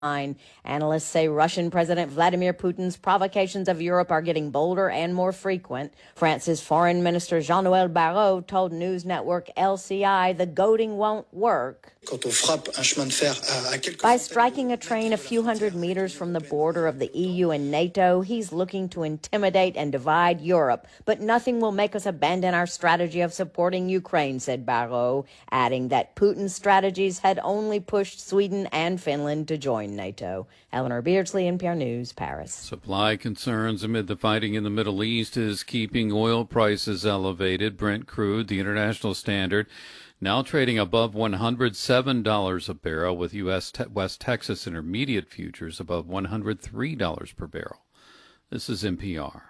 Analysts say Russian President Vladimir Putin's provocations of Europe are getting bolder and more frequent. France's Foreign Minister Jean-Noël Barrot told news network LCI the goading won't work. By striking a train a few hundred meters from the border of the EU and NATO, he's looking to intimidate and divide Europe. But nothing will make us abandon our strategy of supporting Ukraine, said Barrot, adding that Putin's strategies had only pushed Sweden and Finland to join NATO. Eleanor Beardsley, NPR News, Paris. Supply concerns amid the fighting in the Middle East is keeping oil prices elevated. Brent crude, the international standard, now trading above $107 a barrel, with U.S. West Texas Intermediate futures above $103 per barrel. This is NPR.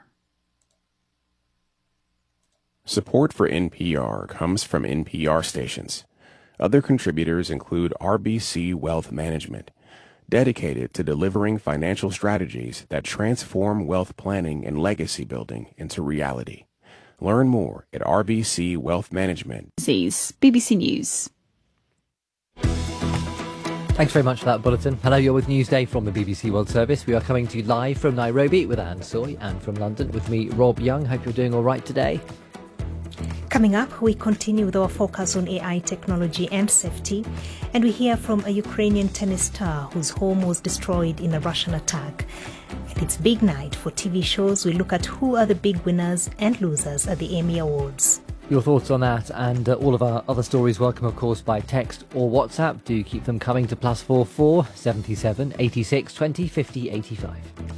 Support for NPR comes from NPR stations. Other contributors include RBC Wealth Management, dedicated to delivering financial strategies that transform wealth planning and legacy building into reality. Learn more at RBC Wealth Management. BBC News. Thanks very much for that bulletin. Hello, you're with Newsday from the BBC World Service. We are coming to you live from Nairobi with Anne Soy, and from London with me, Rob Young. Hope you're doing all right today. Coming up, we continue with our focus on AI technology and safety, and we hear from a Ukrainian tennis star whose home was destroyed in a Russian attack. And it's big night for TV shows. We look at who are the big winners and losers at the Emmy Awards. Your thoughts on that and all of our other stories welcome, of course, by text or WhatsApp. Do keep them coming to +44 77 86 20 50 85.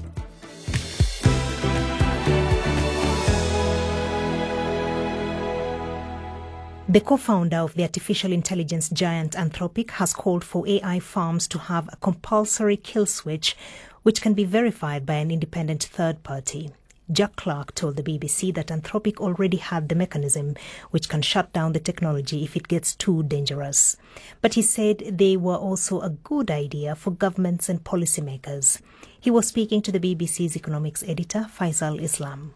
The co-founder of the artificial intelligence giant Anthropic has called for AI farms to have a compulsory kill switch, which can be verified by an independent third party. Jack Clark told the BBC that Anthropic already had the mechanism which can shut down the technology if it gets too dangerous. But he said they were also a good idea for governments and policymakers. He was speaking to the BBC's economics editor, Faisal Islam.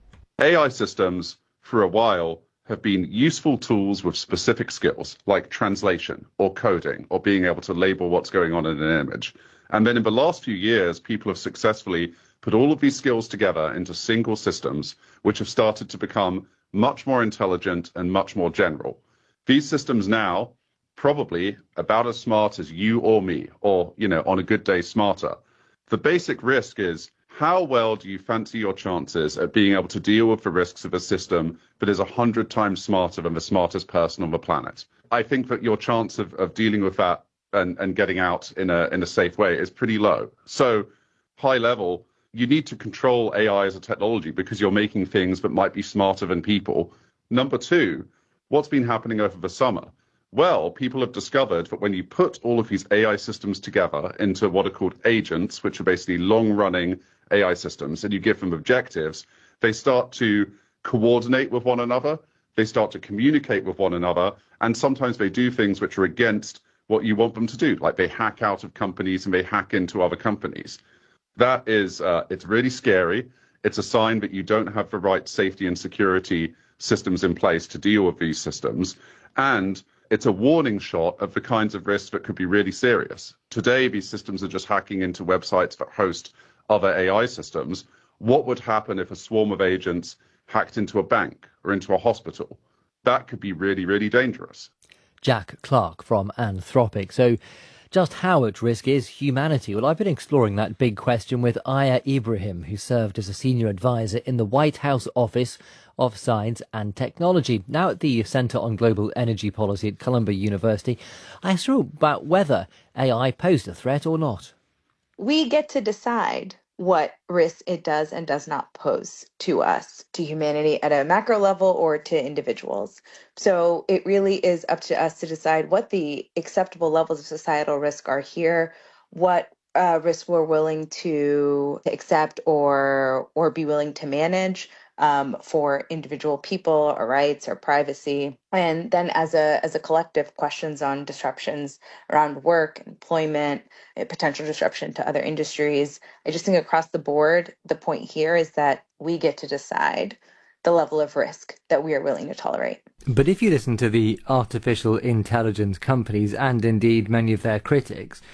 AI systems, for a while, have been useful tools with specific skills like translation or coding or being able to label what's going on in an image. And then in the last few years, people have successfully put all of these skills together into single systems, which have started to become much more intelligent and much more general. These systems now, probably about as smart as you or me, or, on a good day, smarter. The basic risk is, how well do you fancy your chances at being able to deal with the risks of a system that is 100 times smarter than the smartest person on the planet? I think that your chance of dealing with that and getting out in a safe way is pretty low. So high level, you need to control AI as a technology because you're making things that might be smarter than people. Number two, what's been happening over the summer? Well, people have discovered that when you put all of these AI systems together into what are called agents, which are basically long-running AI systems, and you give them objectives, they start to coordinate with one another, they start to communicate with one another, and sometimes they do things which are against what you want them to do, like they hack out of companies and they hack into other companies. That is, it's really scary. It's a sign that you don't have the right safety and security systems in place to deal with these systems. And it's a warning shot of the kinds of risks that could be really serious. Today, these systems are just hacking into websites that host other AI systems. What would happen if a swarm of agents hacked into a bank or into a hospital? That could be really, really dangerous. Jack Clark from Anthropic. So just how at risk is humanity? Well, I've been exploring that big question with Aya Ibrahim, who served as a senior advisor in the White House Office of Science and Technology, now at the Centre on Global Energy Policy at Columbia University. I asked her about whether AI posed a threat or not. We get to decide what risk it does and does not pose to us, to humanity at a macro level or to individuals. So it really is up to us to decide what the acceptable levels of societal risk are here, what risks we're willing to accept or be willing to manage for individual people, or rights, or privacy. And then as a collective, questions on disruptions around work, employment, potential disruption to other industries. I just think across the board, the point here is that we get to decide the level of risk that we are willing to tolerate. But if you listen to the artificial intelligence companies and indeed many of their critics,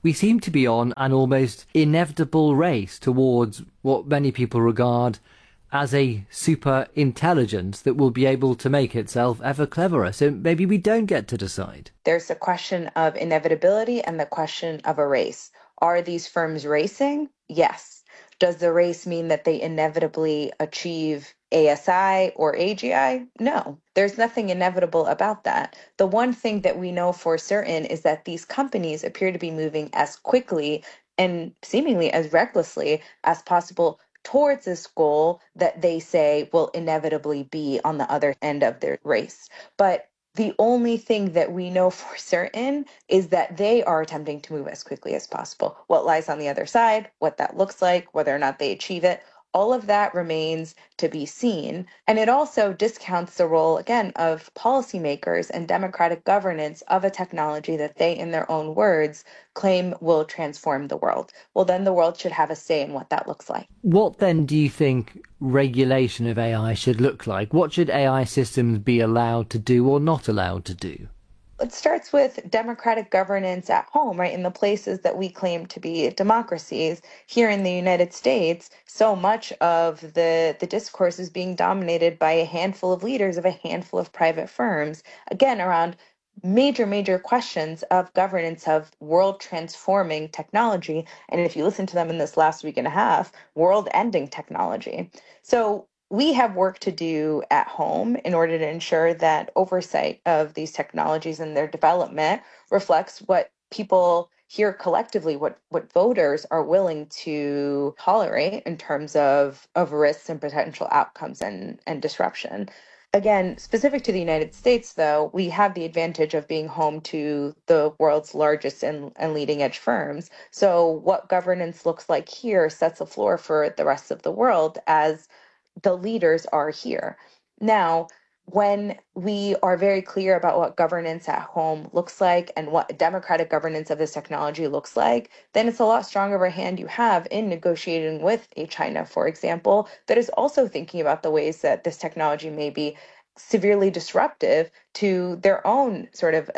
we seem to be on an almost inevitable race towards what many people regard as a super intelligence that will be able to make itself ever cleverer. So maybe we don't get to decide. There's the question of inevitability and the question of a race. Are these firms racing? Yes. Does the race mean that they inevitably achieve ASI or AGI? No, there's nothing inevitable about that. The one thing that we know for certain is that these companies appear to be moving as quickly and seemingly as recklessly as possible towards this goal that they say will inevitably be on the other end of their race. But the only thing that we know for certain is that they are attempting to move as quickly as possible. What lies on the other side, what that looks like, whether or not they achieve it, all of that remains to be seen. And it also discounts the role, again, of policymakers and democratic governance of a technology that they, in their own words, claim will transform the world. Well, then the world should have a say in what that looks like. What then do you think regulation of AI should look like? What should AI systems be allowed to do or not allowed to do? It starts with democratic governance at home, right? In the places that we claim to be democracies. Here in the United States, so much of the discourse is being dominated by a handful of leaders of a handful of private firms, again, around major questions of governance of world transforming technology. And if you listen to them in this last week and a half, world ending technology. So we have work to do at home in order to ensure that oversight of these technologies and their development reflects what people here collectively, what voters are willing to tolerate in terms of risks and potential outcomes and disruption. Again, specific to the United States, though, we have the advantage of being home to the world's largest and leading edge firms. So what governance looks like here sets a floor for the rest of the world as the leaders are here. Now, when we are very clear about what governance at home looks like and what democratic governance of this technology looks like, then it's a lot stronger of a hand you have in negotiating with a China, for example, that is also thinking about the ways that this technology may be severely disruptive to their own sort of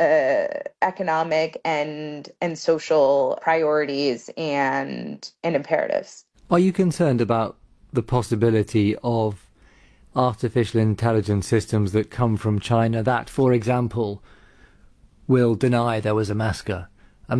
economic and social priorities and imperatives. Are you concerned about the possibility of artificial intelligence systems that come from China that, for example, will deny there was a massacre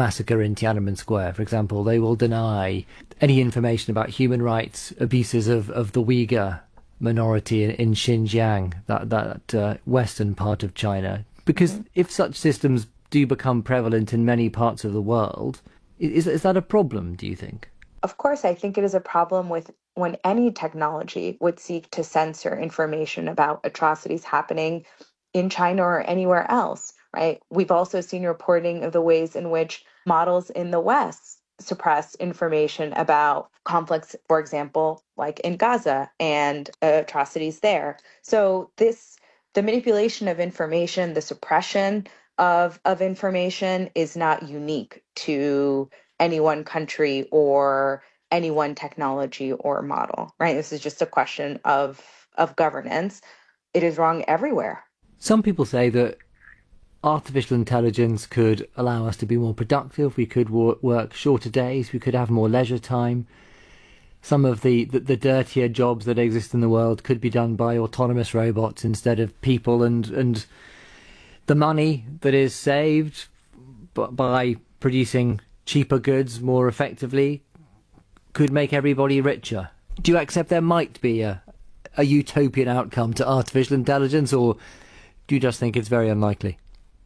in Tiananmen Square, for example? They will deny any information about human rights abuses of the Uyghur minority in Xinjiang, that western part of China. Because if such systems do become prevalent in many parts of the world, is that a problem, do you think? Of course, I think it is a problem with when any technology would seek to censor information about atrocities happening in China or anywhere else, right? We've also seen reporting of the ways in which models in the West suppress information about conflicts, for example, like in Gaza and atrocities there. So the manipulation of information, the suppression of information is not unique to any one country or any one technology or model, right? This is just a question of governance. It is wrong everywhere. Some people say that artificial intelligence could allow us to be more productive. We could work shorter days. We could have more leisure time. Some of the dirtier jobs that exist in the world could be done by autonomous robots instead of people, and the money that is saved by producing cheaper goods more effectively could make everybody richer. Do you accept there might be a utopian outcome to artificial intelligence, or do you just think it's very unlikely?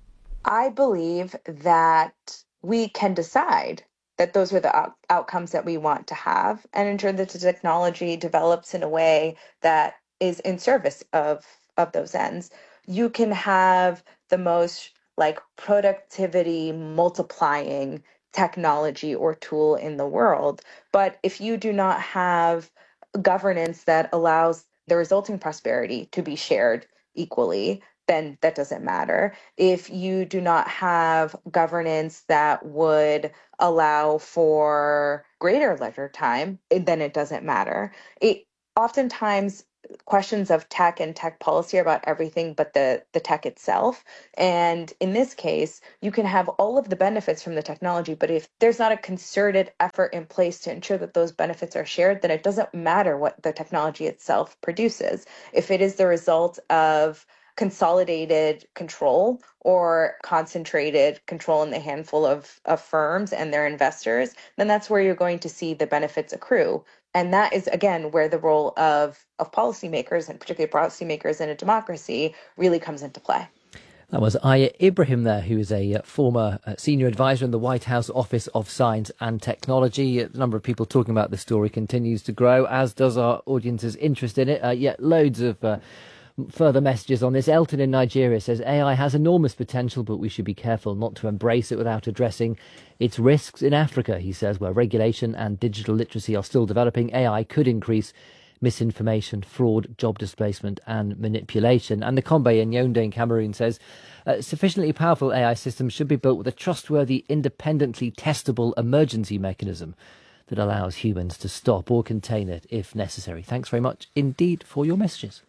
I believe that we can decide that those are the outcomes that we want to have and ensure that the technology develops in a way that is in service of those ends. You can have the most productivity multiplying technology or tool in the world, but if you do not have governance that allows the resulting prosperity to be shared equally, then that doesn't matter. If you do not have governance that would allow for greater leisure time, then it doesn't matter. Oftentimes questions of tech and tech policy are about everything but the tech itself. And in this case, you can have all of the benefits from the technology, but if there's not a concerted effort in place to ensure that those benefits are shared, then it doesn't matter what the technology itself produces. If it is the result of consolidated control or concentrated control in the handful of firms and their investors, then that's where you're going to see the benefits accrue. And that is, again, where the role of policymakers, and particularly policymakers in a democracy, really comes into play. That was Aya Ibrahim there, who is a former senior advisor in the White House Office of Science and Technology. The number of people talking about this story continues to grow, as does our audience's interest in it. Yet loads of further messages on this. Elton in Nigeria says AI has enormous potential, but we should be careful not to embrace it without addressing its risks. In Africa, he says, where regulation and digital literacy are still developing, AI could increase misinformation, fraud, job displacement and manipulation. And Nikombe in Yaoundé in Cameroon says sufficiently powerful AI systems should be built with a trustworthy, independently testable emergency mechanism that allows humans to stop or contain it if necessary. Thanks very much indeed for your messages.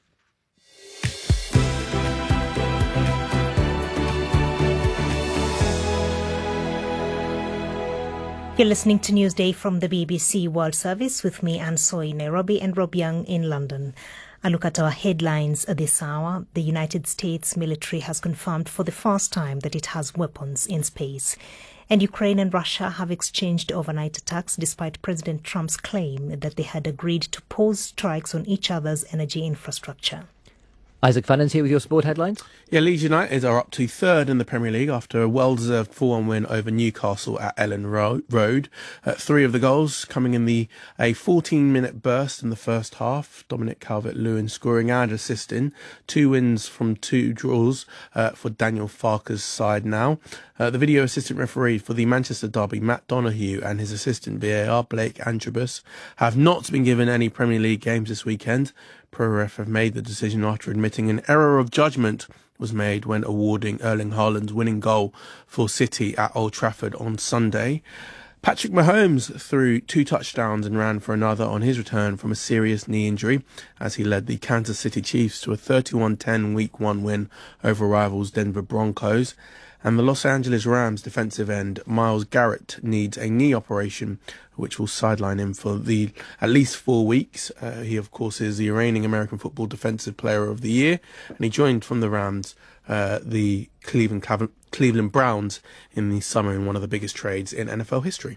You're listening to Newsday from the BBC World Service with me, Anne Soy, in Nairobi, and Rob Young in London. A look at our headlines this hour. The United States military has confirmed for the first time that it has weapons in space. And Ukraine and Russia have exchanged overnight attacks despite President Trump's claim that they had agreed to pause strikes on each other's energy infrastructure. Isaac Fannon's here with your sport headlines. Yeah, Leeds United are up to third in the Premier League after a well-deserved 4-1 win over Newcastle at Ellen Road. Three of the goals coming in a 14-minute burst in the first half. Dominic Calvert-Lewin scoring and assisting. 2 wins from 2 draws for Daniel Farke's side now. The video assistant referee for the Manchester derby, Matt Donoghue, and his assistant VAR, Blake Antrobus, have not been given any Premier League games this weekend. ProRef have made the decision after admitting an error of judgment was made when awarding Erling Haaland's winning goal for City at Old Trafford on Sunday. Patrick Mahomes threw 2 touchdowns and ran for another on his return from a serious knee injury as he led the Kansas City Chiefs to a 31-10 Week 1 win over rivals Denver Broncos. And the Los Angeles Rams defensive end Myles Garrett needs a knee operation which will sideline him for at least 4 weeks. He, of course, is the reigning American Football Defensive Player of the Year, and he joined from the Rams the Cleveland Browns in the summer in one of the biggest trades in NFL history.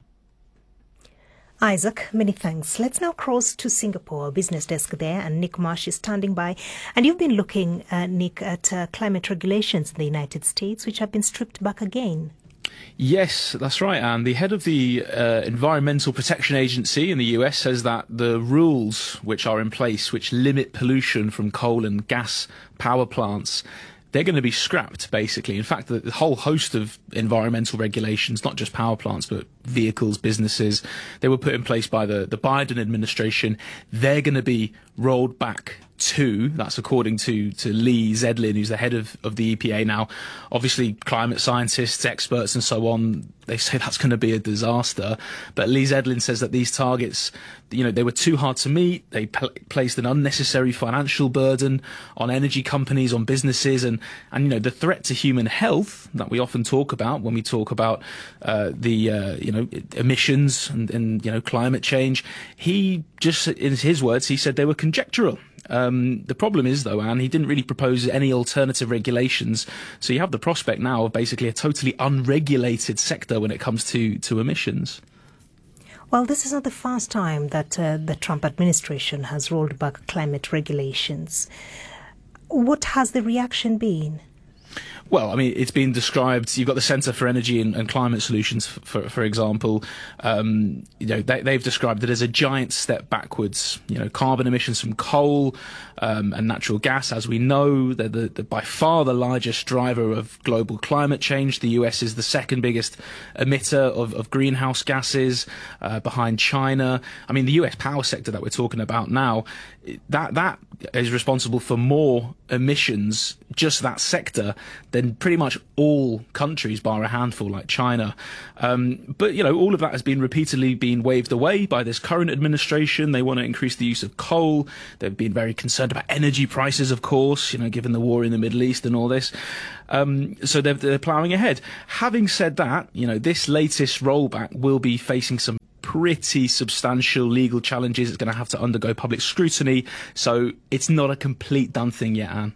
Isaac, many thanks. Let's now cross to Singapore, business desk there, and Nick Marsh is standing by. And you've been looking, Nick, at climate regulations in the United States, which have been stripped back again. Yes, that's right, Anne. The head of the Environmental Protection Agency in the US says that the rules which are in place, which limit pollution from coal and gas power plants, they're going to be scrapped, basically. In fact, the whole host of environmental regulations, not just power plants, but vehicles, businesses, they were put in place by the Biden administration. They're going to be rolled back too. That's according to Lee Zedlin, who's the head of the EPA now. Obviously, climate scientists, experts and so on, they say that's going to be a disaster. But Lee Zedlin says that these targets, they were too hard to meet. They placed an unnecessary financial burden on energy companies, on businesses, and the threat to human health that we often talk about when we talk about emissions and climate change. He just, in his words, he said they were conjectural. The problem is, though, Anne, he didn't really propose any alternative regulations. So you have the prospect now of basically a totally unregulated sector when it comes to emissions. Well, this is not the first time that the Trump administration has rolled back climate regulations. What has the reaction been? Well, I mean, it's been described. You've got the Centre for Energy and Climate Solutions, for example. They've described it as a giant step backwards. Carbon emissions from coal and natural gas, as we know, they're by far the largest driver of global climate change. The US is the second biggest emitter of greenhouse gases, behind China. I mean, the US power sector that we're talking about now, that is responsible for more emissions, just that sector, than pretty much all countries bar a handful like China. But, all of that has been repeatedly been waved away by this current administration. They want to increase the use of coal. They've been very concerned about energy prices, of course, given the war in the Middle East and all this. So they're ploughing ahead. Having said that, this latest rollback will be facing some pretty substantial legal challenges. It's going to have to undergo public scrutiny. So it's not a complete done thing yet, Anne.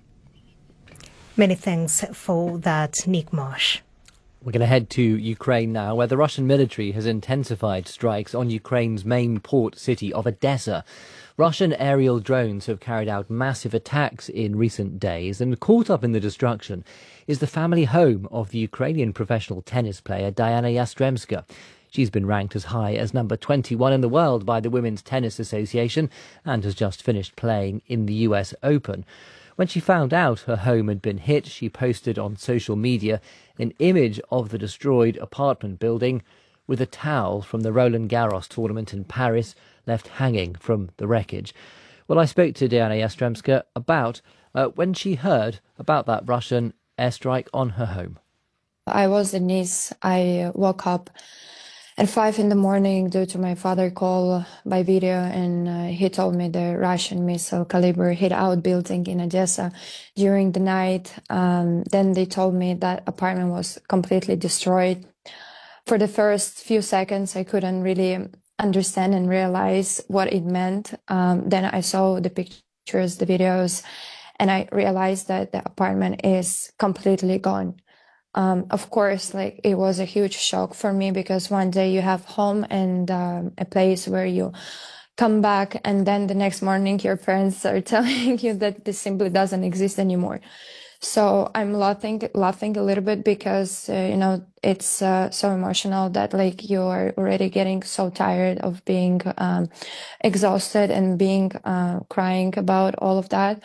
Many thanks for that, Nick Marsh. We're going to head to Ukraine now, where the Russian military has intensified strikes on Ukraine's main port city of Odessa. Russian aerial drones have carried out massive attacks in recent days, and caught up in the destruction is the family home of the Ukrainian professional tennis player Diana Yastremska. She's been ranked as high as number 21 in the world by the Women's Tennis Association and has just finished playing in the US Open. When she found out her home had been hit, she posted on social media an image of the destroyed apartment building with a towel from the Roland Garros tournament in Paris left hanging from the wreckage. Well, I spoke to Diana Yastremska about when she heard about that Russian airstrike on her home. I was in Nice. I woke up at 5 a.m. due to my father call by video, and he told me the Russian missile caliber hit our building in Odessa during the night. Then they told me that apartment was completely destroyed. For the first few seconds, I couldn't really understand and realize what it meant. Then I saw the pictures, the videos, and I realized that the apartment is completely gone. Of course, it was a huge shock for me, because one day you have home and a place where you come back, and then the next morning your parents are telling you that this simply doesn't exist anymore. So I'm laughing a little bit, because it's so emotional that you are already getting so tired of being exhausted and being crying about all of that.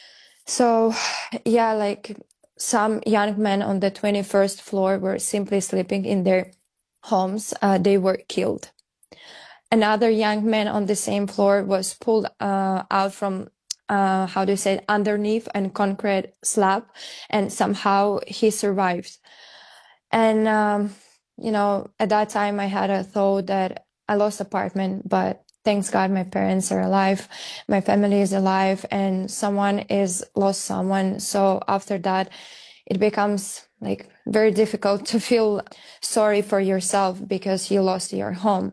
So yeah, some young men on the 21st floor were simply sleeping in their homes. They were killed. Another young man on the same floor was pulled out from, underneath a concrete slab, and somehow he survived. And, at that time I had a thought that I lost apartment, but thanks God my parents are alive, my family is alive, and someone is lost someone. So after that, it becomes very difficult to feel sorry for yourself because you lost your home.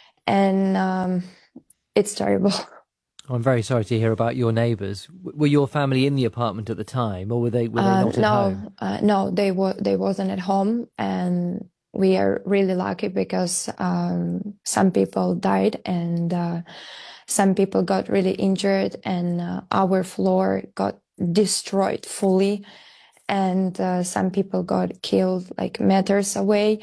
And it's terrible. I'm very sorry to hear about your neighbours. Were your family in the apartment at the time, or were they not at home? No, they wasn't at home, and we are really lucky because some people died and some people got really injured, and our floor got destroyed fully, and some people got killed meters away,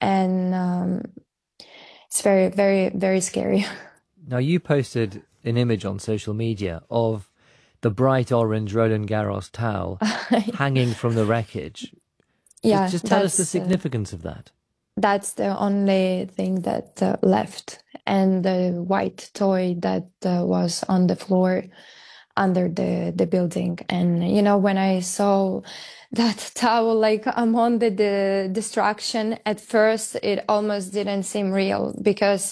and it's very, very, very scary. Now, you posted an image on social media of the bright orange Roland Garros towel hanging from the wreckage. Yeah, just tell us the significance of that. That's the only thing that left, and the white toy that was on the floor under the building. And when I saw that towel among the destruction, at first it almost didn't seem real, because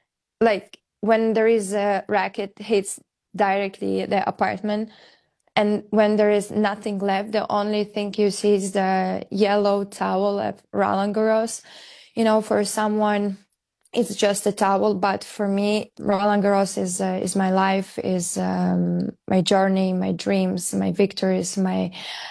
when there is a racket hits directly the apartment, and when there is nothing left, the only thing you see is the yellow towel of Roland Garros. For someone, it's just a towel, but for me, Roland Garros is my life, is my journey, my dreams, my victories, my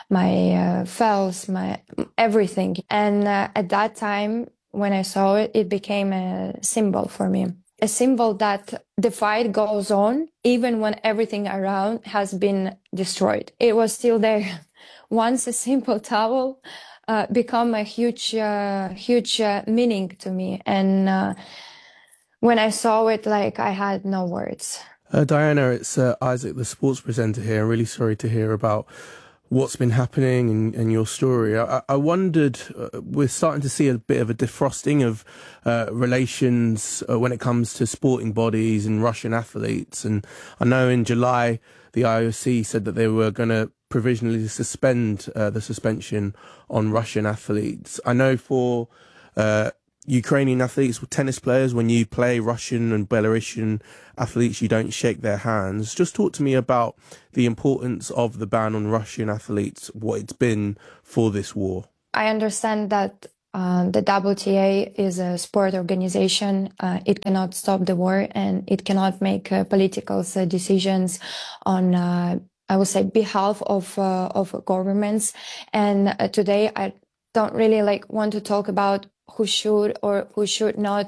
fails, my everything. And at that time, when I saw it, it became a symbol for me. A symbol that the fight goes on even when everything around has been destroyed. It was still there. Once a simple towel become a huge meaning to me. And when I saw it, I had no words. Diana, it's Isaac, the sports presenter here. I'm really sorry to hear about what's been happening and your story. I wondered, we're starting to see a bit of a defrosting of relations when it comes to sporting bodies and Russian athletes. And I know in July, the IOC said that they were going to provisionally suspend the suspension on Russian athletes. I know for Ukrainian athletes, tennis players, when you play Russian and Belarusian athletes, you don't shake their hands. Just talk to me about the importance of the ban on Russian athletes, what it's been for this war. I understand that the WTA is a sport organization. It cannot stop the war, and it cannot make political decisions on, I would say, behalf of governments. And today, I don't really want to talk about who should or who should not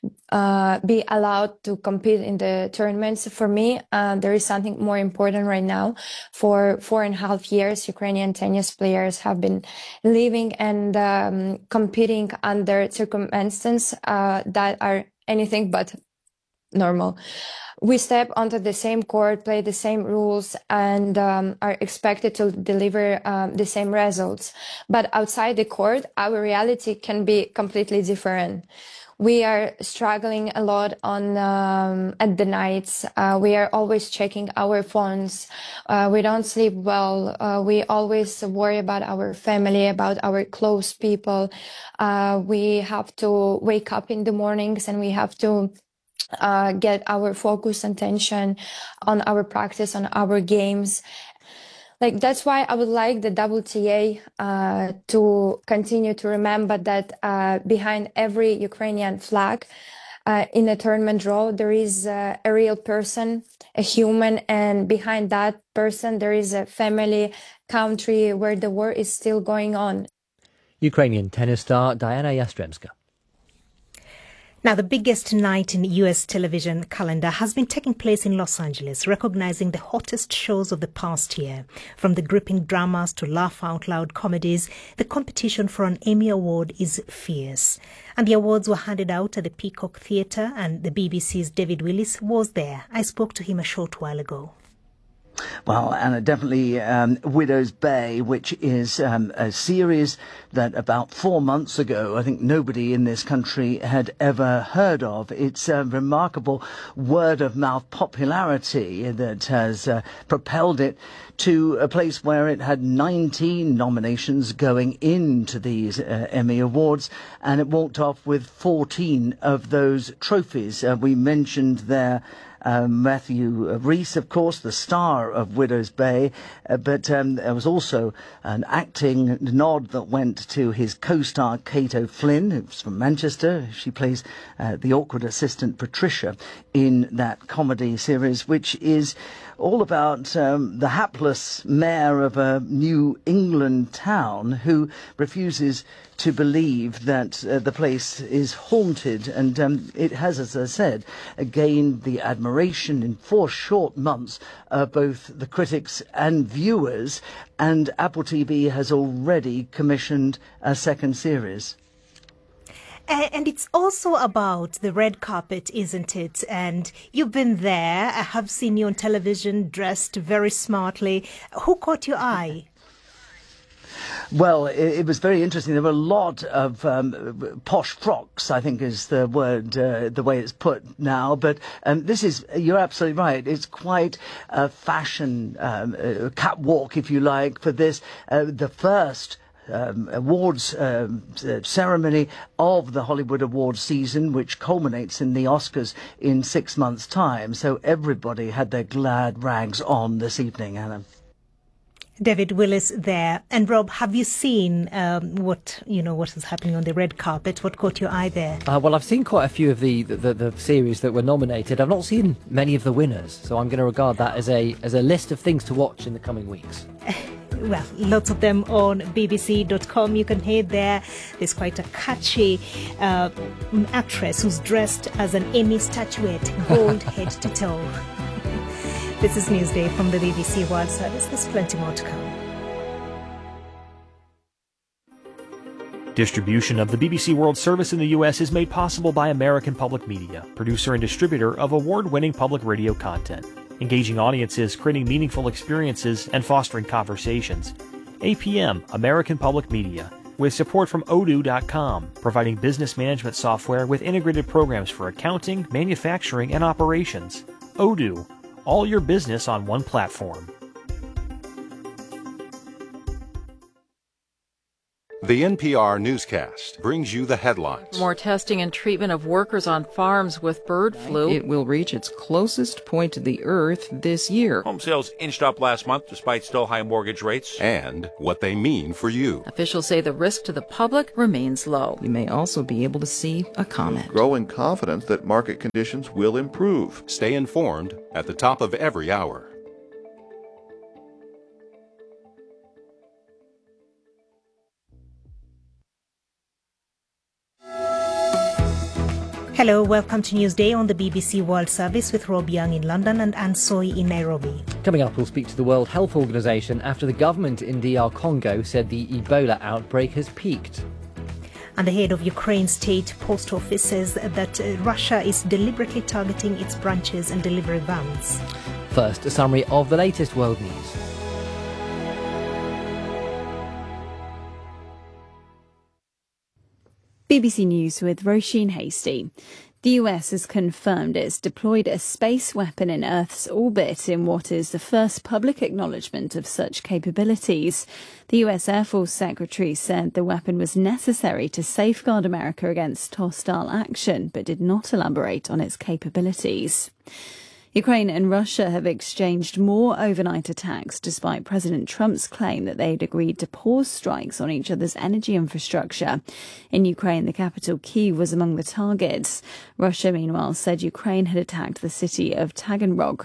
be allowed to compete in the tournaments. For me, there is something more important right now. For 4.5 years, Ukrainian tennis players have been living and competing under circumstances that are anything but normal. We step onto the same court, play the same rules, and are expected to deliver the same results. But outside the court, our reality can be completely different. We are struggling a lot on at the nights. We are always checking our phones. We don't sleep well. We always worry about our family, about our close people. We have to wake up in the mornings and we have to get our focus and attention on our practice, on our games. That's why I would like the WTA to continue to remember that behind every Ukrainian flag in a tournament draw, there is a real person, a human, and behind that person, there is a family, country where the war is still going on. Ukrainian tennis star Diana Yastremska. Now, the biggest night in U.S. television calendar has been taking place in Los Angeles, recognizing the hottest shows of the past year. From the gripping dramas to laugh-out-loud comedies, the competition for an Emmy Award is fierce. And the awards were handed out at the Peacock Theatre, and the BBC's David Willis was there. I spoke to him a short while ago. Well, and definitely Widow's Bay, which is a series that about 4 months ago, I think nobody in this country had ever heard of. It's a remarkable word-of-mouth popularity that has propelled it to a place where it had 19 nominations going into these Emmy Awards, and it walked off with 14 of those trophies. We mentioned there Matthew Rhys, of course, the star of Widow's Bay, but there was also an acting nod that went to his co-star Kate O'Flynn, who's from Manchester. She plays the awkward assistant Patricia in that comedy series, which is all about the hapless mayor of a New England town who refuses to believe that the place is haunted. And it has, as I said, gained the admiration in 4 short months of both the critics and viewers. And Apple TV has already commissioned a second series. And it's also about the red carpet, isn't it? And you've been there. I have seen you on television dressed very smartly. Who caught your eye? Well, it was very interesting. There were a lot of posh frocks, I think is the word, the way it's put now. But this is, you're absolutely right. It's quite a fashion catwalk, if you like, for this, the first awards ceremony of the Hollywood Awards season, which culminates in the Oscars in 6 months' time. So everybody had their glad rags on this evening, Anna. David Willis there. And Rob, have you seen what is happening on the red carpet? What caught your eye there? Well, I've seen quite a few of the series that were nominated. I've not seen many of the winners, so I'm going to regard that as a list of things to watch in the coming weeks. Well, lots of them on bbc.com. You can hear there. There's quite a catchy actress who's dressed as an Emmy statuette, gold head to toe. This is Newsday from the BBC World Service. There's plenty more to come. Distribution of the BBC World Service in the U.S. is made possible by American Public Media, producer and distributor of award-winning public radio content. Engaging audiences, creating meaningful experiences, and fostering conversations. APM, American Public Media, with support from Odoo.com, providing business management software with integrated programs for accounting, manufacturing, and operations. Odoo, all your business on one platform. The NPR newscast brings you the headlines. More testing and treatment of workers on farms with bird flu. It will reach its closest point to the Earth this year. Home sales inched up last month despite still high mortgage rates. And what they mean for you. Officials say the risk to the public remains low. You may also be able to see a comet. Growing confidence that market conditions will improve. Stay informed at the top of every hour. Hello, welcome to Newsday on the BBC World Service with Rob Young in London and Anne Soy in Nairobi. Coming up, we'll speak to the World Health Organization after the government in DR Congo said the Ebola outbreak has peaked. And the head of Ukraine's state post office says that Russia is deliberately targeting its branches and delivery vans. First, a summary of the latest world news. BBC News with Roisin Hasty. The US has confirmed it's deployed a space weapon in Earth's orbit in what is the first public acknowledgement of such capabilities. The US Air Force Secretary said the weapon was necessary to safeguard America against hostile action, but did not elaborate on its capabilities. Ukraine and Russia have exchanged more overnight attacks despite President Trump's claim that they'd agreed to pause strikes on each other's energy infrastructure. In Ukraine, the capital Kyiv was among the targets. Russia, meanwhile, said Ukraine had attacked the city of Taganrog.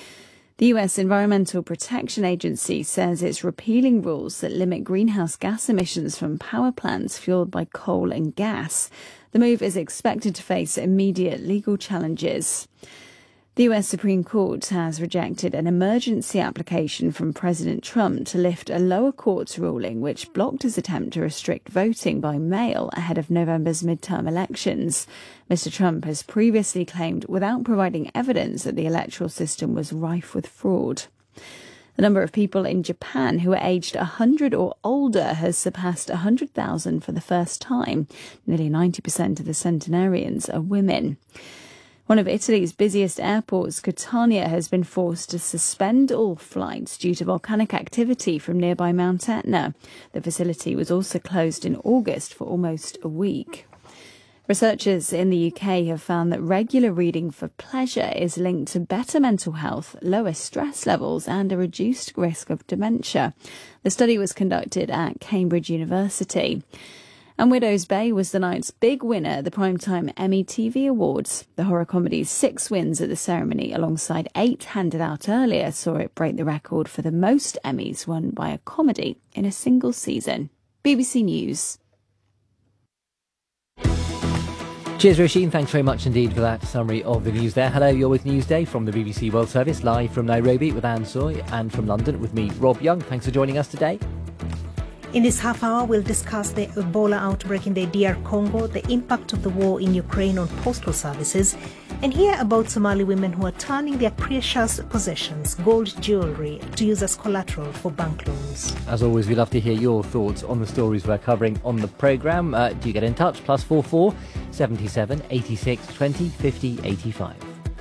The US Environmental Protection Agency says it's repealing rules that limit greenhouse gas emissions from power plants fueled by coal and gas. The move is expected to face immediate legal challenges. The US Supreme Court has rejected an emergency application from President Trump to lift a lower court's ruling which blocked his attempt to restrict voting by mail ahead of November's midterm elections. Mr. Trump has previously claimed without providing evidence that the electoral system was rife with fraud. The number of people in Japan who are aged 100 or older has surpassed 100,000 for the first time. Nearly 90% of the centenarians are women. One of Italy's busiest airports, Catania, has been forced to suspend all flights due to volcanic activity from nearby Mount Etna. The facility was also closed in August for almost a week. Researchers in the UK have found that regular reading for pleasure is linked to better mental health, lower stress levels and a reduced risk of dementia. The study was conducted at Cambridge University. And Widow's Bay was the night's big winner at the Primetime Emmy TV Awards. The horror comedy's 6 wins at the ceremony, alongside 8 handed out earlier, saw it break the record for the most Emmys won by a comedy in a single season. BBC News. Cheers, Roisin. Thanks very much indeed for that summary of the news there. Hello, you're with Newsday from the BBC World Service, live from Nairobi with Anne Soy, and from London with me, Rob Young. Thanks for joining us today. In this half hour, we'll discuss the Ebola outbreak in the DR Congo, the impact of the war in Ukraine on postal services, and hear about Somali women who are turning their precious possessions, gold jewellery, to use as collateral for bank loans. As always, we'd love to hear your thoughts on the stories we're covering on the programme. Do you get in touch? +44 77 86 20 50 85.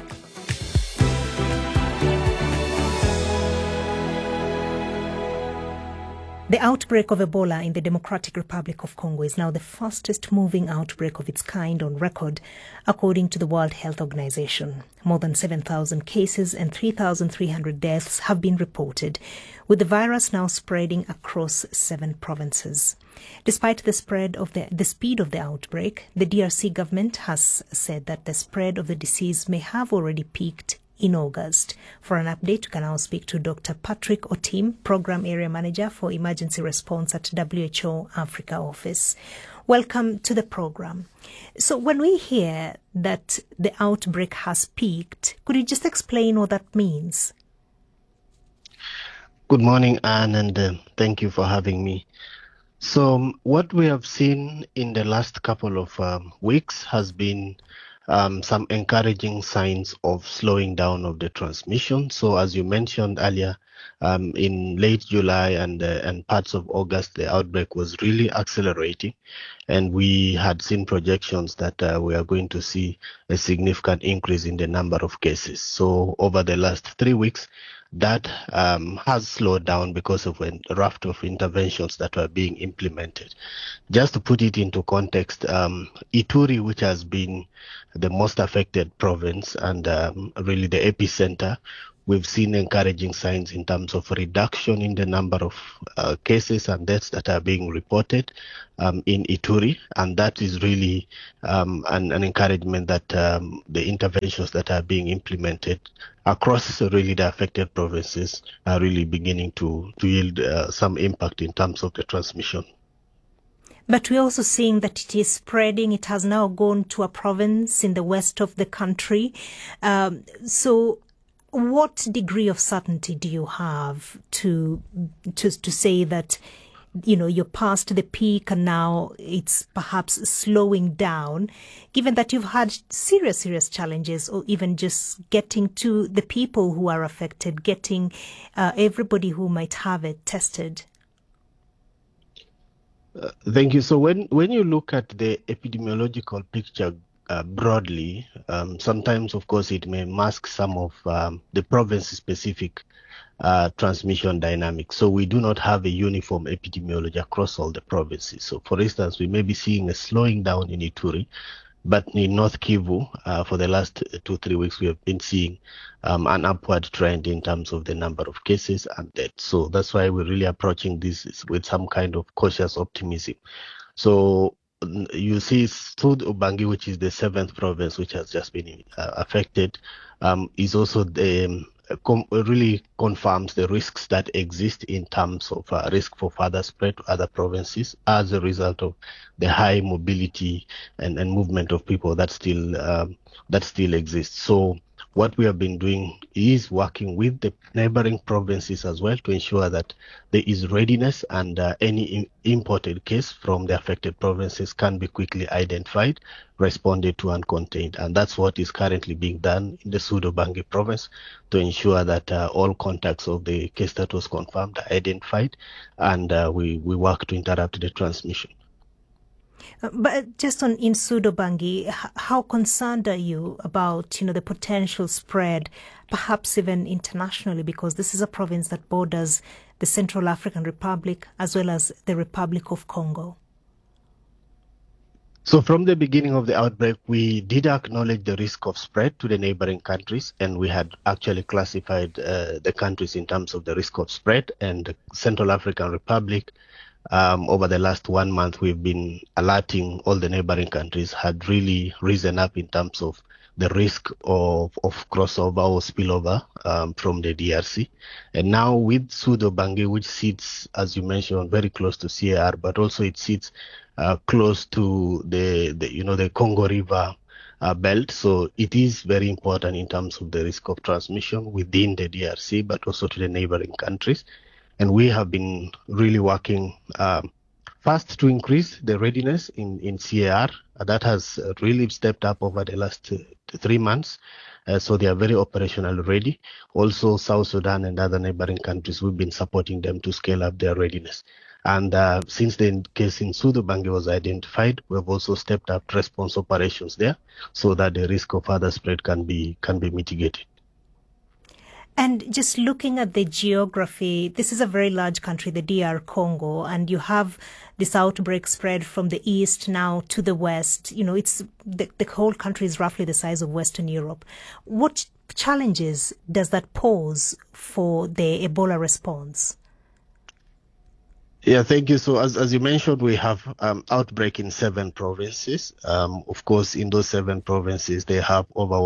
The outbreak of Ebola in the Democratic Republic of Congo is now the fastest moving outbreak of its kind on record, according to the World Health Organization. More than 7,000 cases and 3,300 deaths have been reported, with the virus now spreading across 7 provinces. Despite the speed of the outbreak, the DRC government has said that the spread of the disease may have already peaked in August. For an update, you can now speak to Dr. Patrick Otim, Program Area Manager for Emergency Response at WHO Africa Office. Welcome to the program. So when we hear that the outbreak has peaked, could you just explain what that means? Good morning, Anne, and thank you for having me. So what we have seen in the last couple of weeks has been some encouraging signs of slowing down of the transmission. So as you mentioned earlier, in late July and parts of August, the outbreak was really accelerating, and we had seen projections that we are going to see a significant increase in the number of cases. So over the last 3 weeks, that has slowed down because of a raft of interventions that were being implemented. Just to put it into context, Ituri, which has been the most affected province and really the epicenter, we've seen encouraging signs in terms of reduction in the number of cases and deaths that are being reported in Ituri. And that is really an encouragement that the interventions that are being implemented across really the affected provinces are really beginning to yield some impact in terms of the transmission. But we're also seeing that it is spreading. It has now gone to a province in the west of the country. So what degree of certainty do you have to say that, you know, you're past the peak and now it's perhaps slowing down, given that you've had serious challenges, or even just getting to the people who are affected, getting everybody who might have it tested? Thank you. So when you look at the epidemiological picture broadly, sometimes, of course, it may mask some of the province-specific transmission dynamics. So we do not have a uniform epidemiology across all the provinces. So, for instance, we may be seeing a slowing down in Ituri, but in North Kivu, for the last 2-3 weeks, we have been seeing an upward trend in terms of the number of cases and deaths. So that's why we're really approaching this with some kind of cautious optimism. So you see Sud Ubangi, which is the 7th province, which has just been affected, is also really confirms the risks that exist in terms of risk for further spread to other provinces as a result of the high mobility and movement of people that still exists. So what we have been doing is working with the neighboring provinces as well to ensure that there is readiness and any imported case from the affected provinces can be quickly identified, responded to and contained. And that's what is currently being done in the Sud Ubangi province to ensure that all contacts of the case that was confirmed are identified, and we work to interrupt the transmission. But just in Sud Ubangi, how concerned are you about, the potential spread, perhaps even internationally, because this is a province that borders the Central African Republic as well as the Republic of Congo? So from the beginning of the outbreak, we did acknowledge the risk of spread to the neighboring countries, and we had actually classified the countries in terms of the risk of spread. And the Central African Republic, over the last 1 month, we've been alerting all the neighboring countries had really risen up in terms of the risk of crossover or spillover from the DRC. And now with Sud Ubangi, which sits, as you mentioned, very close to CAR, but also it sits close to the Congo River belt. So it is very important in terms of the risk of transmission within the DRC, but also to the neighboring countries. And we have been really working fast to increase the readiness in CAR. That has really stepped up over the last 3 months. So they are very operational ready. Also, South Sudan and other neighboring countries, we've been supporting them to scale up their readiness. And since the case in Sud Ubangi was identified, we have also stepped up response operations there so that the risk of further spread can be mitigated. And just looking at the geography, this is a very large country, the DR Congo, and you have this outbreak spread from the east now to the west. It's the whole country is roughly the size of Western Europe. What challenges does that pose for the Ebola response? Yeah, thank you. So as you mentioned, we have outbreak in 7 provinces. Of course, in those 7 provinces, they have over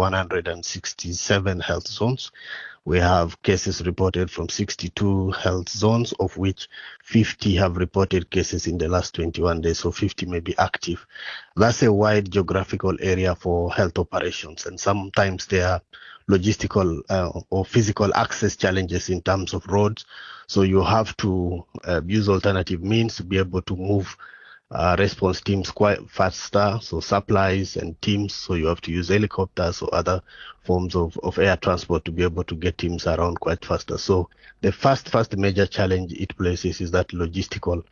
167 health zones. We have cases reported from 62 health zones, of which 50 have reported cases in the last 21 days, so 50 may be active. That's a wide geographical area for health operations, and sometimes there are logistical or physical access challenges in terms of roads. So you have to use alternative means to be able to move response teams quite faster, so supplies and teams, so you have to use helicopters or other forms of air transport to be able to get teams around quite faster. So the first major challenge it places is that logistical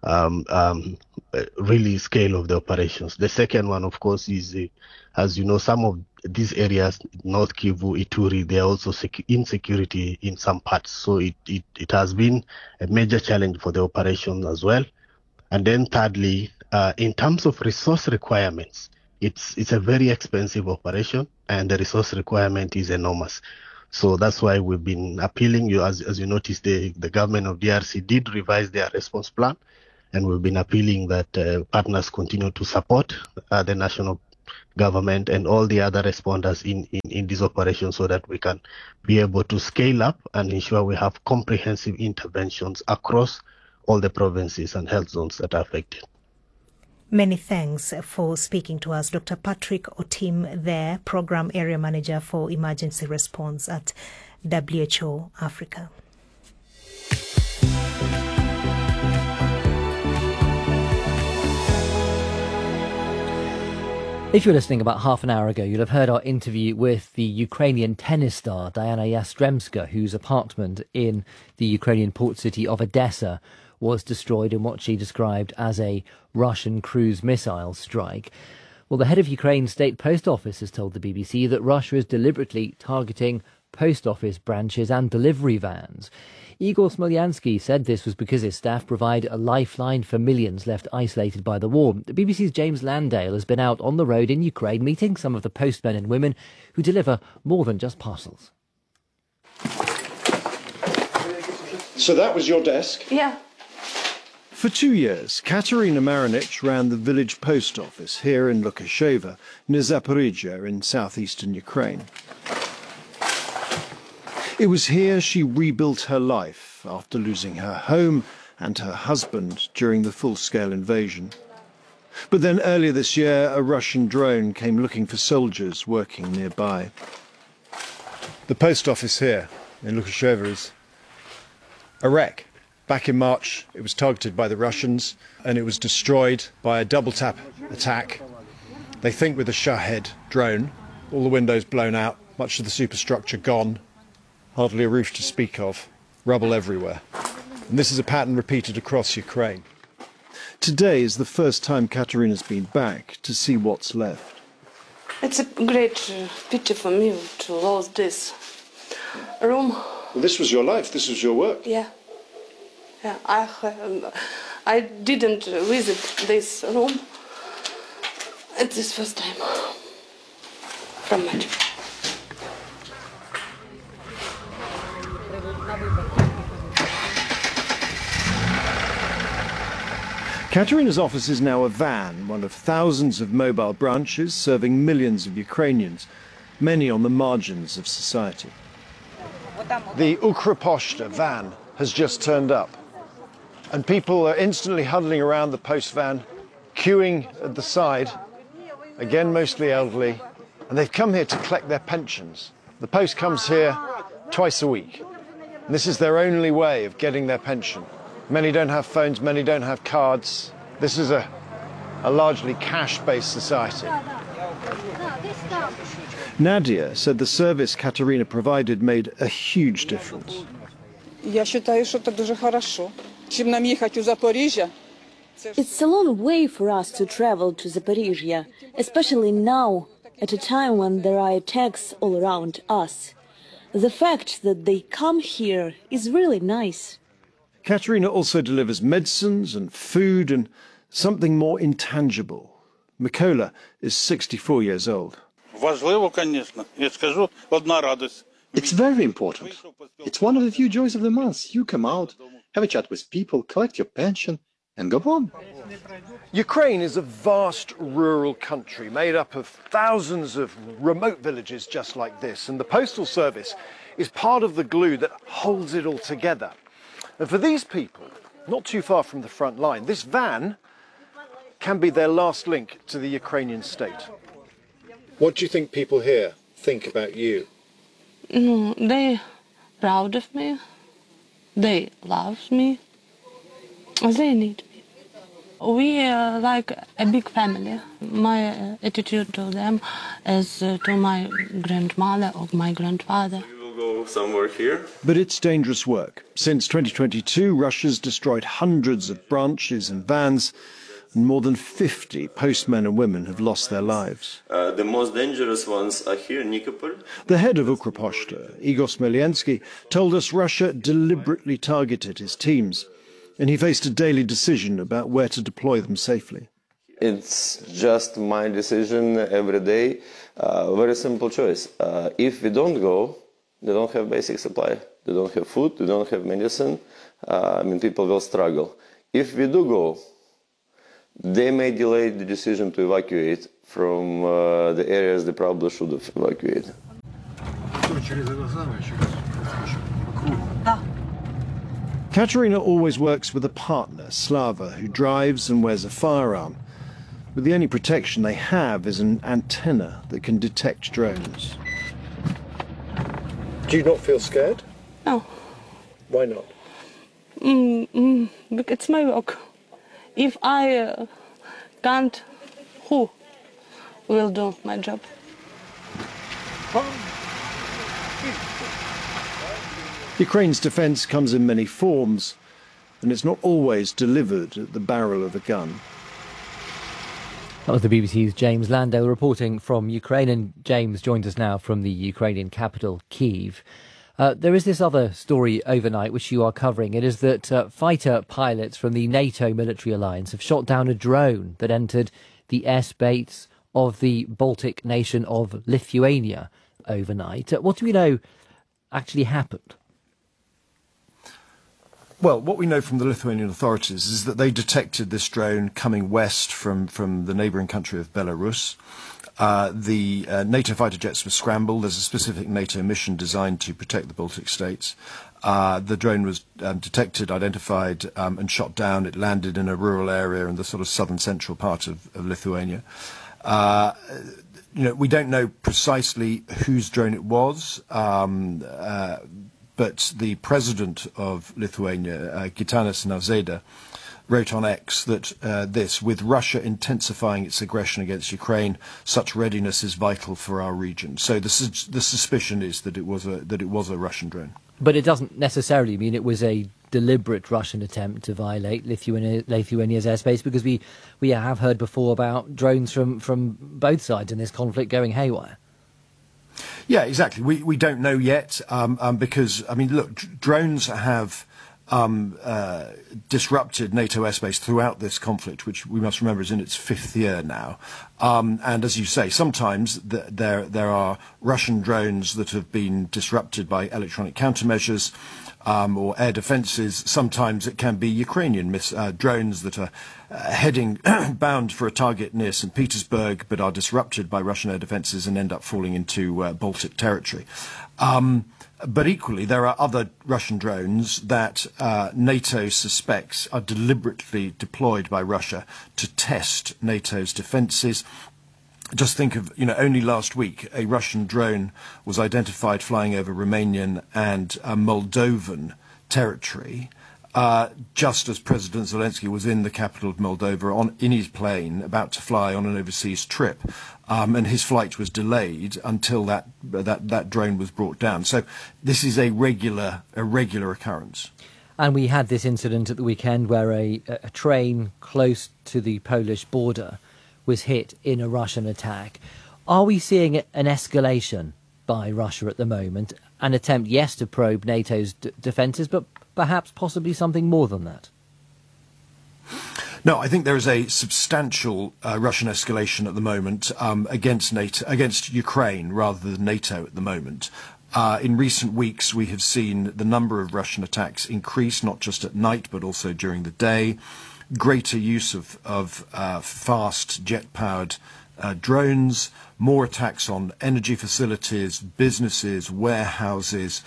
really scale of the operations. The second one, of course, is as you know, some of these areas, North Kivu, Ituri, they are also insecurity in some parts. So it has been a major challenge for the operation as well. And then thirdly, in terms of resource requirements, it's a very expensive operation and the resource requirement is enormous. So that's why we've been appealing. As you noticed, the government of DRC did revise their response plan, and we've been appealing that partners continue to support the national government and all the other responders in this operation so that we can be able to scale up and ensure we have comprehensive interventions across all the provinces and health zones that are affected. Many thanks for speaking to us, Dr. Patrick Otim there, Program Area Manager for Emergency Response at WHO Africa. If you were listening about half an hour ago, you'll have heard our interview with the Ukrainian tennis star Diana Yastremska, whose apartment in the Ukrainian port city of Odessa was destroyed in what she described as a Russian cruise missile strike. Well, the head of Ukraine's state post office has told the BBC that Russia is deliberately targeting post office branches and delivery vans. Igor Smolyansky said this was because his staff provide a lifeline for millions left isolated by the war. The BBC's James Landale has been out on the road in Ukraine meeting some of the postmen and women who deliver more than just parcels. So that was your desk? Yeah. For 2 years, Katerina Marinich ran the village post office here in Lukasheva, near Zaporizhia in southeastern Ukraine. It was here she rebuilt her life after losing her home and her husband during the full-scale invasion. But then earlier this year, a Russian drone came looking for soldiers working nearby. The post office here in Lukasheva is a wreck. Back in March, it was targeted by the Russians and it was destroyed by a double-tap attack. They think with a Shahed drone, all the windows blown out, much of the superstructure gone, hardly a roof to speak of, rubble everywhere. And this is a pattern repeated across Ukraine. Today is the first time Katerina's been back to see what's left. It's a great pity for me to lose this room. Well, this was your life, this was your work. Yeah. Yeah, I didn't visit this room. It's this first time from much. Katerina's office is now a van, one of thousands of mobile branches serving millions of Ukrainians, many on the margins of society. The Ukroposhta van has just turned up, and people are instantly huddling around the post van, queuing at the side, again mostly elderly, and they've come here to collect their pensions. The post comes here twice a week, and this is their only way of getting their pension. Many don't have phones, many don't have cards. This is a largely cash-based society. Nadia said the service Katerina provided made a huge difference. It's a long way for us to travel to Zaporizhia, especially now, at a time when there are attacks all around us. The fact that they come here is really nice. Katerina also delivers medicines and food and something more intangible. Mykola is 64 years old. It's very important. It's one of the few joys of the month. You come out, have a chat with people, collect your pension, and go home. Ukraine is a vast rural country made up of thousands of remote villages just like this, and the Postal Service is part of the glue that holds it all together. And for these people, not too far from the front line, this van can be their last link to the Ukrainian state. What do you think people here think about you? They're proud of me. They love me. They need me. We are like a big family. My attitude to them is to my grandmother or my grandfather. Go somewhere here. But it's dangerous work. Since 2022, Russia's destroyed hundreds of branches and vans, and more than 50 postmen and women have lost their lives. The most dangerous ones are here in Nikopol. The head of Ukroposhta, Igor Smeliensky, told us Russia deliberately targeted his teams, and he faced a daily decision about where to deploy them safely. It's just my decision every day. Very simple choice. If we don't go, they don't have basic supply. They don't have food. They don't have medicine. People will struggle. If we do go, they may delay the decision to evacuate from the areas they probably should have evacuated. Katerina always works with a partner, Slava, who drives and wears a firearm. But the only protection they have is an antenna that can detect drones. Do you not feel scared? No. Why not? Because it's my work. If I can't, who will do my job? Ukraine's defence comes in many forms, and it's not always delivered at the barrel of a gun. That was the BBC's James Landau reporting from Ukraine, and James joins us now from the Ukrainian capital, Kyiv. There is this other story overnight which you are covering. It is that fighter pilots from the NATO military alliance have shot down a drone that entered the airspace of the Baltic nation of Lithuania overnight. What do we know actually happened? Well, what we know from the Lithuanian authorities is that they detected this drone coming west from the neighbouring country of Belarus. The NATO fighter jets were scrambled. There's a specific NATO mission designed to protect the Baltic states. The drone was detected, identified, and shot down. It landed in a rural area in the sort of southern central part of Lithuania. We don't know precisely whose drone it was. But the president of Lithuania, Gitanas Nausėda, wrote on X that with Russia intensifying its aggression against Ukraine, such readiness is vital for our region. So the suspicion is that it was a Russian drone. But it doesn't necessarily mean it was a deliberate Russian attempt to violate Lithuania's airspace, because we have heard before about drones from both sides in this conflict going haywire. Yeah, exactly. We don't know yet because, drones have disrupted NATO airspace throughout this conflict, which we must remember is in its fifth year now. And as you say, sometimes there are Russian drones that have been disrupted by electronic countermeasures or air defences. Sometimes it can be Ukrainian drones that are heading bound for a target near St. Petersburg but are disrupted by Russian air defences and end up falling into Baltic territory. But equally, there are other Russian drones that NATO suspects are deliberately deployed by Russia to test NATO's defences. Just think of, only last week, a Russian drone was identified flying over Romanian and Moldovan territory, just as President Zelensky was in the capital of Moldova in his plane, about to fly on an overseas trip. And his flight was delayed until that drone was brought down. So this is a regular occurrence. And we had this incident at the weekend where a train close to the Polish border was hit in a Russian attack. Are we seeing an escalation by Russia at the moment? An attempt, yes, to probe NATO's defences, but perhaps possibly something more than that? No, I think there is a substantial Russian escalation at the moment against Ukraine rather than NATO at the moment. In recent weeks, we have seen the number of Russian attacks increase, not just at night, but also during the day. Greater use of fast jet-powered drones, more attacks on energy facilities, businesses, warehouses,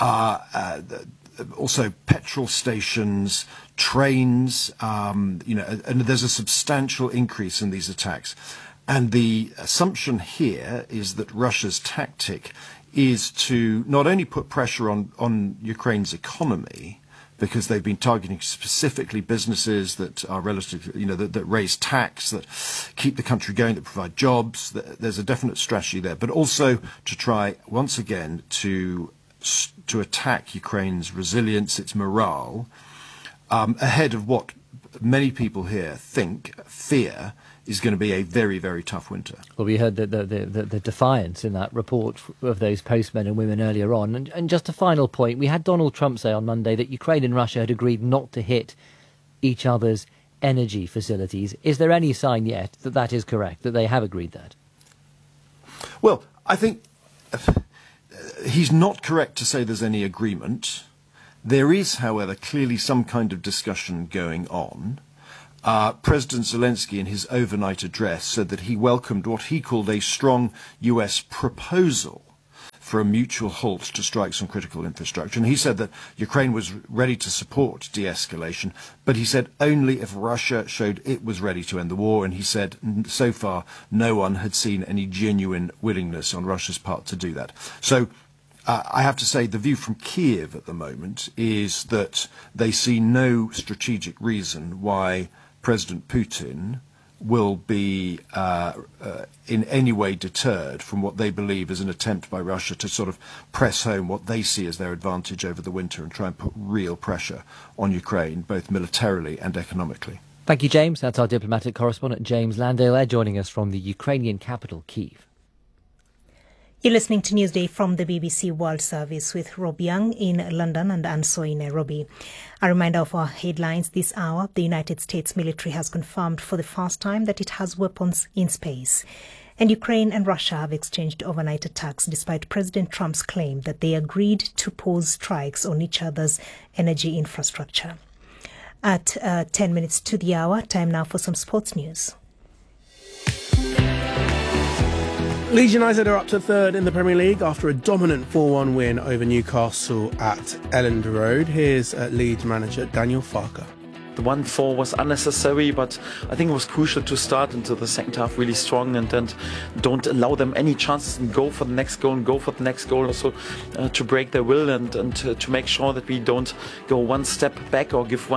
also petrol stations, trains, and there's a substantial increase in these attacks. And the assumption here is that Russia's tactic is to not only put pressure on Ukraine's economy, because they've been targeting specifically businesses that are relative, that raise tax, that keep the country going, that provide jobs. There's a definite strategy there, but also to try once again to attack Ukraine's resilience, its morale, ahead of what many people here fear is going to be a very, very tough winter. Well, we heard the defiance in that report of those postmen and women earlier on. And just a final point, we had Donald Trump say on Monday that Ukraine and Russia had agreed not to hit each other's energy facilities. Is there any sign yet that that is correct, that they have agreed that? Well, I think he's not correct to say there's any agreement. There is, however, clearly some kind of discussion going on. President Zelensky, in his overnight address, said that he welcomed what he called a strong US proposal for a mutual halt to strikes on critical infrastructure. And he said that Ukraine was ready to support de-escalation, but he said only if Russia showed it was ready to end the war. And he said so far no one had seen any genuine willingness on Russia's part to do that. So I have to say the view from Kiev at the moment is that they see no strategic reason why President Putin will be in any way deterred from what they believe is an attempt by Russia to sort of press home what they see as their advantage over the winter and try and put real pressure on Ukraine, both militarily and economically. Thank you, James. That's our diplomatic correspondent, James Landale, joining us from the Ukrainian capital, Kyiv. You're listening to Newsday from the BBC World Service with Rob Young in London and Anso in Nairobi. A reminder of our headlines this hour. The United States military has confirmed for the first time that it has weapons in space. And Ukraine and Russia have exchanged overnight attacks despite President Trump's claim that they agreed to pause strikes on each other's energy infrastructure. At 10 minutes to the hour, time now for some sports news. Leeds United are up to third in the Premier League after a dominant 4-1 win over Newcastle at Elland Road. Here's Leeds manager Daniel Farke. The 1-4 was unnecessary, but I think it was crucial to start into the second half really strong and don't allow them any chances and go for the next goal and go for the next goal also to break their will and to make sure that we don't go one step back or give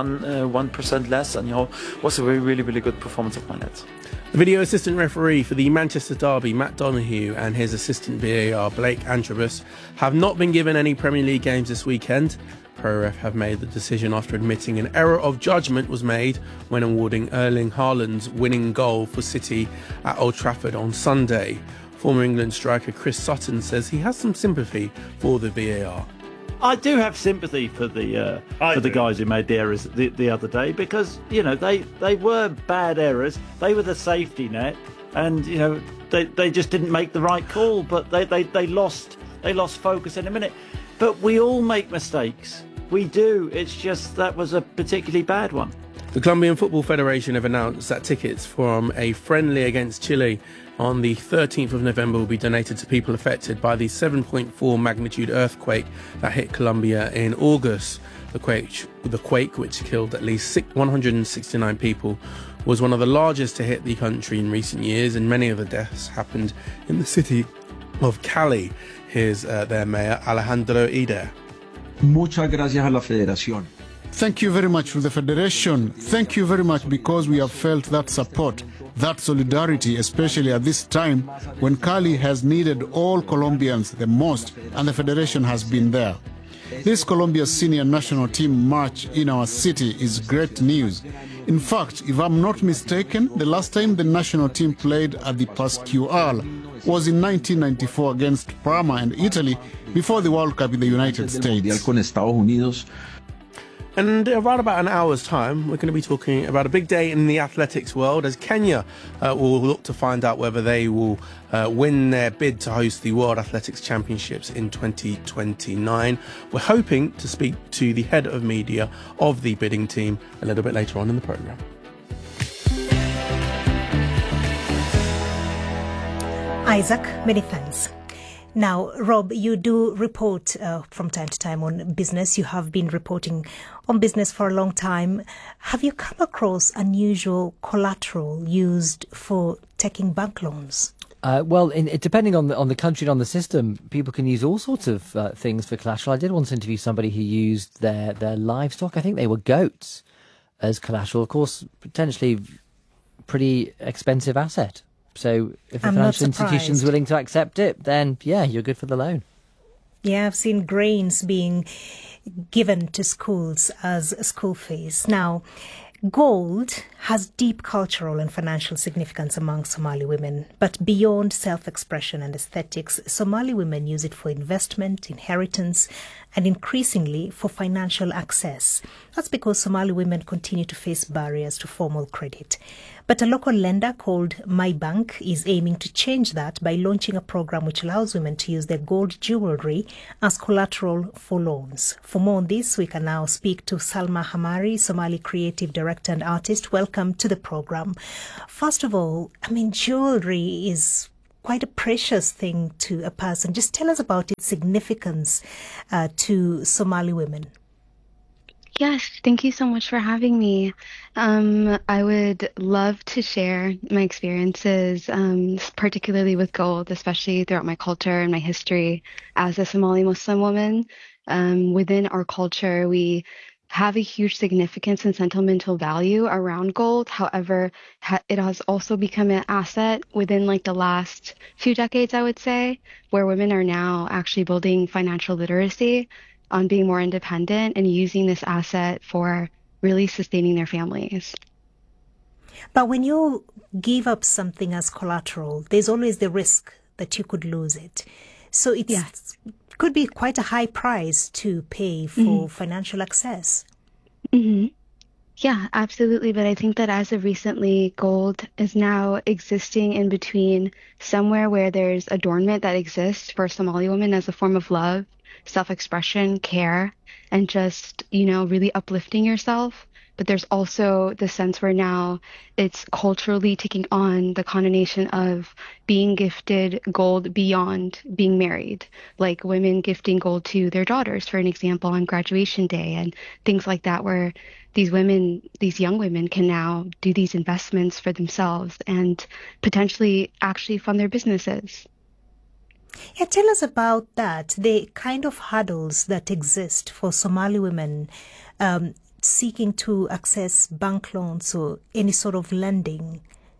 1% less. And it was a really good performance of my lads. The video assistant referee for the Manchester derby, Matt Donoghue, and his assistant VAR, Blake Antrobus, have not been given any Premier League games this weekend. ProRef have made the decision after admitting an error of judgment was made when awarding Erling Haaland's winning goal for City at Old Trafford on Sunday. Former England striker Chris Sutton says he has some sympathy for the VAR. I do have sympathy for the guys who made the errors the other day because they were bad errors. They were the safety net, and they just didn't make the right call. But they lost focus in a minute. But we all make mistakes. We do. It's just that was a particularly bad one. The Colombian Football Federation have announced that tickets from a friendly against Chile on the 13th of November will be donated to people affected by the 7.4 magnitude earthquake that hit Colombia in August. The quake, which killed at least 169 people, was one of the largest to hit the country in recent years, and many of the deaths happened in the city of Cali. Here's their mayor, Alejandro Eder. Muchas gracias a la Federación. Thank you very much to the Federation. Thank you very much because we have felt that support, that solidarity, especially at this time when Cali has needed all Colombians the most, and the Federation has been there. This Colombia's senior national team march in our city is great news. In fact, if I'm not mistaken, the last time the national team played at the Pascual was in 1994 against Parma and Italy before the World Cup in the United States. And in around about an hour's time, we're going to be talking about a big day in the athletics world as Kenya will look to find out whether they will win their bid to host the World Athletics Championships in 2029. We're hoping to speak to the head of media of the bidding team a little bit later on in the programme. Isaac, many thanks. Now, Rob, you do report from time to time on business. You have been reporting on business for a long time. Have you come across unusual collateral used for taking bank loans? Depending on the country and on the system, people can use all sorts of things for collateral. I did once interview somebody who used their livestock. I think they were goats as collateral. Of course, potentially pretty expensive asset. So if a financial institution's willing to accept it, then yeah, you're good for the loan. Yeah, I've seen grains being given to schools as school fees. Now, gold has deep cultural and financial significance among Somali women, but beyond self-expression and aesthetics, Somali women use it for investment, inheritance, and increasingly for financial access. That's because Somali women continue to face barriers to formal credit. But a local lender called My Bank is aiming to change that by launching a program which allows women to use their gold jewelry as collateral for loans. For more on this, we can now speak to Salma Hamari, Somali creative director and artist. Welcome to the program. First of all, jewelry is quite a precious thing to a person. Just tell us about its significance to Somali women. Yes, thank you so much for having me. I would love to share my experiences, particularly with gold, especially throughout my culture and my history as a Somali Muslim woman. Within our culture, we have a huge significance and sentimental value around gold. However, it has also become an asset within the last few decades, I would say, where women are now actually building financial literacy on being more independent and using this asset for really sustaining their families. But when you give up something as collateral, there's always the risk that you could lose it. So it could be quite a high price to pay for financial access. Mm-hmm. Yeah, absolutely. But I think that as of recently, gold is now existing in between somewhere where there's adornment that exists for Somali women as a form of love, self-expression, care, and just, really uplifting yourself. But there's also the sense where now it's culturally taking on the connotation of being gifted gold beyond being married, like women gifting gold to their daughters, for an example, on graduation day and things like that, where these young women can now do these investments for themselves and potentially actually fund their businesses. Yeah, tell us about that, the kind of hurdles that exist for Somali women seeking to access bank loans or any sort of lending.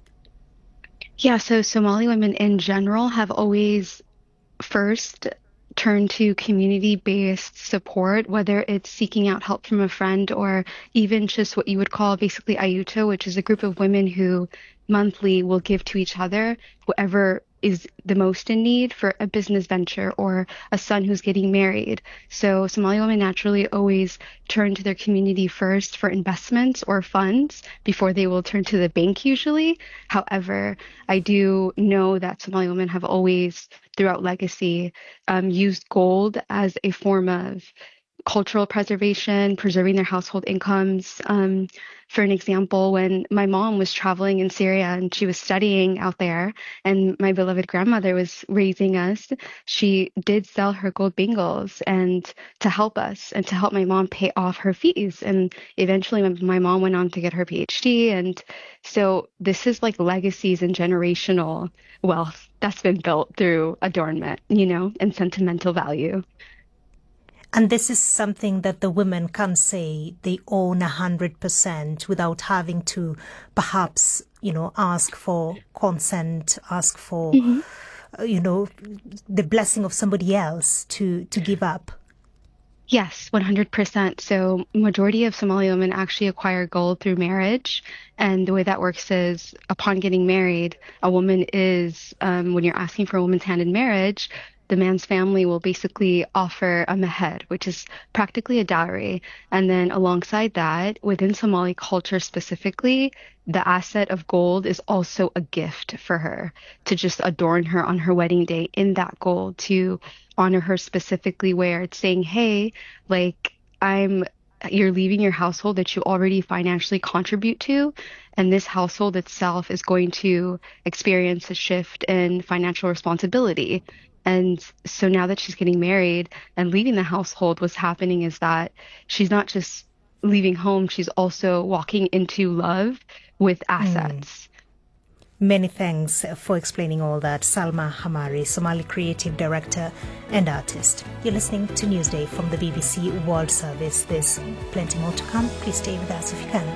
Yeah, so Somali women in general have always first turned to community-based support, whether it's seeking out help from a friend or even just what you would call basically Ayuto, which is a group of women who monthly will give to each other whoever is the most in need for a business venture or a son who's getting married. So Somali women naturally always turn to their community first for investments or funds before they will turn to the bank usually. However, I do know that Somali women have always, throughout legacy, used gold as a form of cultural preservation, preserving their household incomes. For an example, when my mom was traveling in Syria and she was studying out there and my beloved grandmother was raising us, she did sell her gold bangles and to help us and to help my mom pay off her fees. And eventually my mom went on to get her PhD. And so this is like legacies and generational wealth that's been built through adornment, and sentimental value. And this is something that the women can say they own 100% without having to perhaps, ask for consent, ask for, the blessing of somebody else to give up. Yes, 100%. So majority of Somali women actually acquire gold through marriage. And the way that works is upon getting married, a woman is, when you're asking for a woman's hand in marriage, the man's family will basically offer a meher, which is practically a dowry. And then alongside that, within Somali culture specifically, the asset of gold is also a gift for her to just adorn her on her wedding day in that gold to honor her specifically, where it's saying, hey, you're leaving your household that you already financially contribute to, and this household itself is going to experience a shift in financial responsibility. And so now that she's getting married and leaving the household, what's happening is that she's not just leaving home, she's also walking into love with assets. Many thanks for explaining all that, Salma Hamari, Somali creative director and artist. You're listening to Newsday from the BBC World Service. There's plenty more to come. Please stay with us if you can.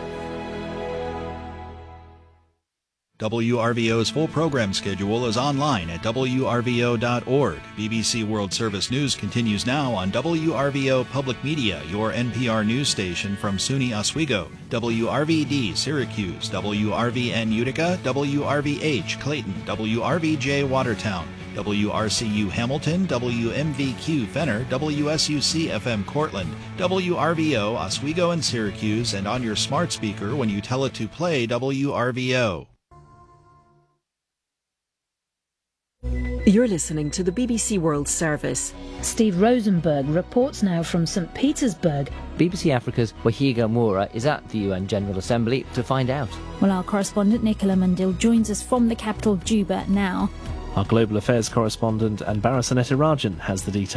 WRVO's full program schedule is online at wrvo.org. BBC World Service News continues now on WRVO Public Media, your NPR news station from SUNY Oswego, WRVD Syracuse, WRVN Utica, WRVH Clayton, WRVJ Watertown, WRCU Hamilton, WMVQ Fenner, WSUC FM Cortland, WRVO Oswego and Syracuse, and on your smart speaker when you tell it to play WRVO. You're listening to the BBC World Service. Steve Rosenberg reports now from St. Petersburg. BBC Africa's Wahiga Moura is at the UN General Assembly to find out. Well, our correspondent Nicola Mundil joins us from the capital, Juba, now. Our global affairs correspondent Anbarasaneta Rajan has the details.